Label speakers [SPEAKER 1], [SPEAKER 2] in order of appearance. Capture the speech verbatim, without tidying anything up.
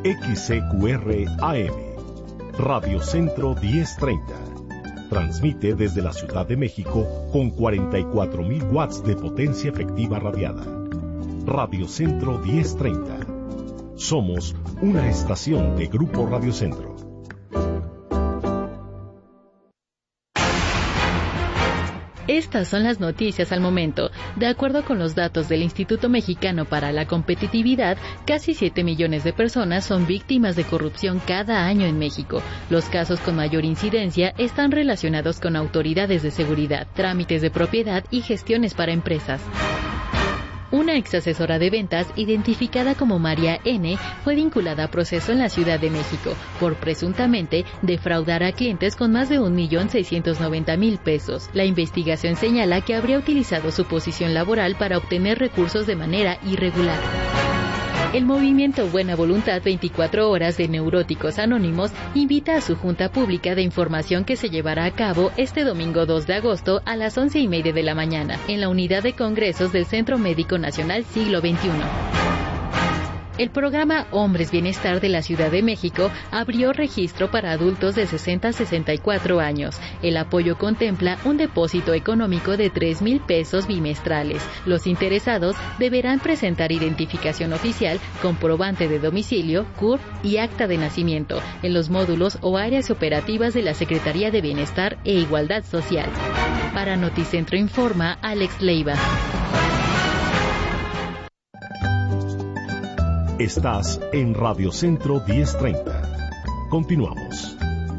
[SPEAKER 1] X C Q R A M, Radio Centro diez treinta. Transmite desde la Ciudad de México con cuarenta y cuatro mil watts de potencia efectiva radiada. Radio Centro diez treinta. Somos una estación de Grupo Radio Centro.
[SPEAKER 2] Estas son las noticias al momento. De acuerdo con los datos del Instituto Mexicano para la Competitividad, casi siete millones de personas son víctimas de corrupción cada año en México. Los casos con mayor incidencia están relacionados con autoridades de seguridad, trámites de propiedad y gestiones para empresas. Una ex asesora de ventas, identificada como María N., fue vinculada a proceso en la Ciudad de México por presuntamente defraudar a clientes con más de un millón seiscientos noventa mil pesos. La investigación señala que habría utilizado su posición laboral para obtener recursos de manera irregular. El movimiento Buena Voluntad veinticuatro horas de Neuróticos Anónimos invita a su junta pública de información que se llevará a cabo este domingo dos de agosto a las once y media de la mañana en la unidad de congresos del Centro Médico Nacional Siglo veintiuno. El programa Hombres Bienestar de la Ciudad de México abrió registro para adultos de sesenta a sesenta y cuatro años. El apoyo contempla un depósito económico de tres mil pesos bimestrales. Los interesados deberán presentar identificación oficial, comprobante de domicilio, C U R y acta de nacimiento en los módulos o áreas operativas de la Secretaría de Bienestar e Igualdad Social. Para Noticentro informa Alex Leiva.
[SPEAKER 1] Estás en Radio Centro diez treinta. Continuamos.